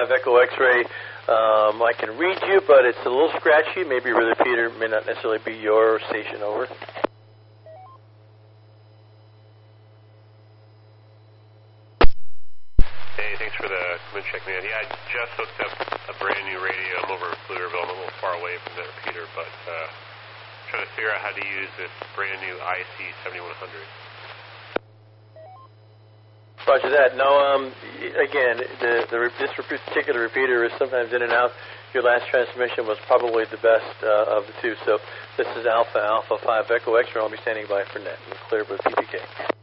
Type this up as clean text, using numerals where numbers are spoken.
5 Echo X-ray. I can read you, but it's a little scratchy. Maybe the repeater may not necessarily be your station. Over. Hey, thanks for the come and check me out. Yeah, I just hooked up a brand new radio. I'm over in Pflugerville. I'm a little far away from that repeater, but trying to figure out how to use this brand new IC 7100. Roger that. No, again, this particular repeater is sometimes in and out. Your last transmission was probably the best of the two. So this is Alpha 5 Echo X-ray. I'll be standing by for net. Clear with PPK.